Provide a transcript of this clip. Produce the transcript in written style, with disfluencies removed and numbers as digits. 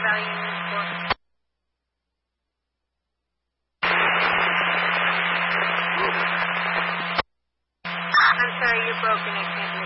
value unit for. I'm sorry, you're broken. I can't hear you.